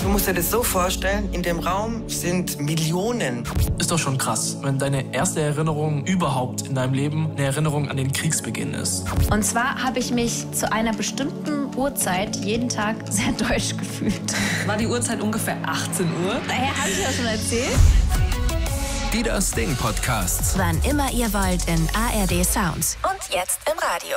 Du musst dir das so vorstellen, in dem Raum sind Millionen. Ist doch schon krass, wenn deine erste Erinnerung überhaupt in deinem Leben eine Erinnerung an den Kriegsbeginn ist. Und zwar habe ich mich zu einer bestimmten Uhrzeit jeden Tag sehr deutsch gefühlt. War die Uhrzeit ungefähr 18 Uhr? Daher habe ich das schon erzählt. Die Das Ding Podcasts. Wann immer ihr wollt in ARD Sounds. Und jetzt im Radio.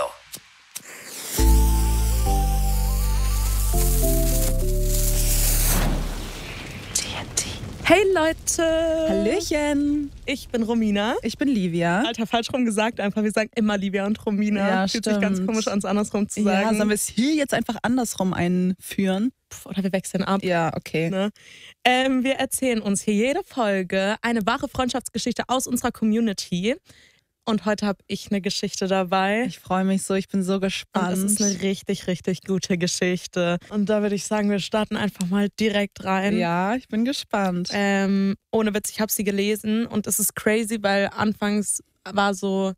Hey Leute! Hallöchen! Ich bin Romina. Ich bin Livia. Alter, falsch rum gesagt einfach. Wir sagen immer Livia und Romina. Ja, Fühlt sich ganz komisch an, es andersrum zu sagen. Ja, sollen wir es hier jetzt einfach andersrum einführen? Oder wir wechseln ab. Ja, okay. Ne? Wir erzählen uns hier jede Folge eine wahre Freundschaftsgeschichte aus unserer Community. Und heute habe ich eine Geschichte dabei. Ich freue mich so, ich bin so gespannt. Und es ist eine richtig, richtig gute Geschichte. Und da würde ich sagen, wir starten einfach mal direkt rein. Ja, ich bin gespannt. Ohne Witz, ich habe sie gelesen und es ist crazy, weil anfangs war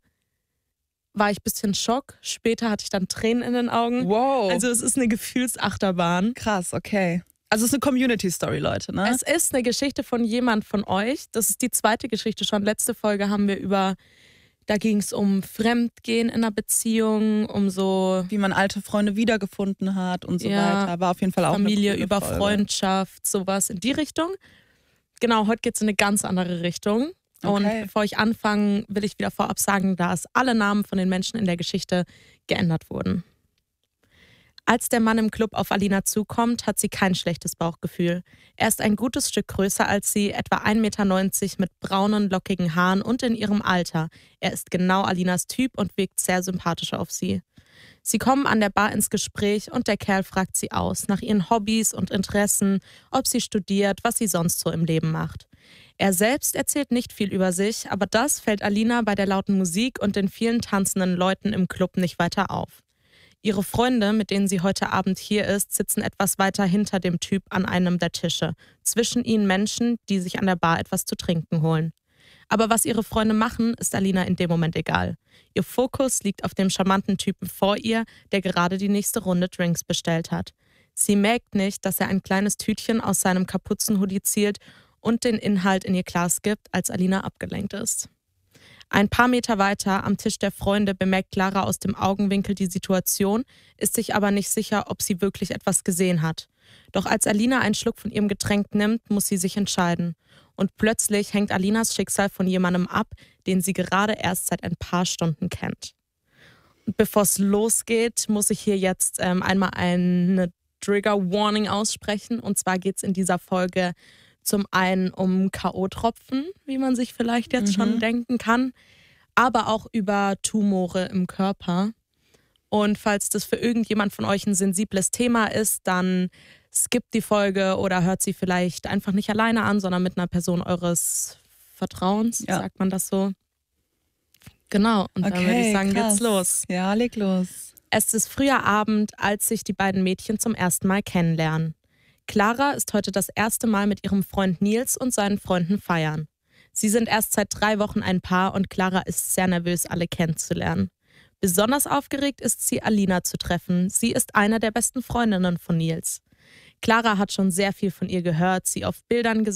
ich ein bisschen Schock. Später hatte ich dann Tränen in den Augen. Wow. Also es ist eine Gefühlsachterbahn. Krass, okay. Also es ist eine Community-Story, Leute, ne? Es ist eine Geschichte von jemand von euch. Das ist die zweite Geschichte schon. Letzte Folge haben wir da ging es um Fremdgehen in einer Beziehung, um so... Wie man alte Freunde wiedergefunden hat und so weiter. War auf jeden Fall auch Familie eine coole über Folge. Freundschaft, sowas in die Richtung. Genau, heute geht es in eine ganz andere Richtung. Und Okay. bevor ich anfange, will ich wieder vorab sagen, dass alle Namen von den Menschen in der Geschichte geändert wurden. Als der Mann im Club auf Alina zukommt, hat sie kein schlechtes Bauchgefühl. Er ist ein gutes Stück größer als sie, etwa 1,90 Meter mit braunen, lockigen Haaren und in ihrem Alter. Er ist genau Alinas Typ und wirkt sehr sympathisch auf sie. Sie kommen an der Bar ins Gespräch und der Kerl fragt sie aus, nach ihren Hobbys und Interessen, ob sie studiert, was sie sonst so im Leben macht. Er selbst erzählt nicht viel über sich, aber das fällt Alina bei der lauten Musik und den vielen tanzenden Leuten im Club nicht weiter auf. Ihre Freunde, mit denen sie heute Abend hier ist, sitzen etwas weiter hinter dem Typ an einem der Tische. Zwischen ihnen Menschen, die sich an der Bar etwas zu trinken holen. Aber was ihre Freunde machen, ist Alina in dem Moment egal. Ihr Fokus liegt auf dem charmanten Typen vor ihr, der gerade die nächste Runde Drinks bestellt hat. Sie merkt nicht, dass er ein kleines Tütchen aus seinem Kapuzenhoodie zielt und den Inhalt in ihr Glas gibt, als Alina abgelenkt ist. Ein paar Meter weiter am Tisch der Freunde bemerkt Clara aus dem Augenwinkel die Situation, ist sich aber nicht sicher, ob sie wirklich etwas gesehen hat. Doch als Alina einen Schluck von ihrem Getränk nimmt, muss sie sich entscheiden. Und plötzlich hängt Alinas Schicksal von jemandem ab, den sie gerade erst seit ein paar Stunden kennt. Und bevor es losgeht, muss ich hier jetzt einmal eine Trigger Warning aussprechen. Und zwar geht es in dieser Folge zum einen um K.O.-Tropfen, wie man sich vielleicht jetzt schon denken kann, aber auch über Tumore im Körper. Und falls das für irgendjemand von euch ein sensibles Thema ist, dann skippt die Folge oder hört sie vielleicht einfach nicht alleine an, sondern mit einer Person eures Vertrauens, sagt man das so. Genau, und dann würde ich sagen, krass. geht's los. Ja, leg los. Es ist früher Abend, als sich die beiden Mädchen zum ersten Mal kennenlernen. Clara ist heute das erste Mal mit ihrem Freund Nils und seinen Freunden feiern. Sie sind erst seit 3 Wochen ein Paar und Clara ist sehr nervös, alle kennenzulernen. Besonders aufgeregt ist sie, Alina zu treffen. Sie ist eine der besten Freundinnen von Nils. Clara hat schon sehr viel von ihr gehört, sie auf Bildern gesehen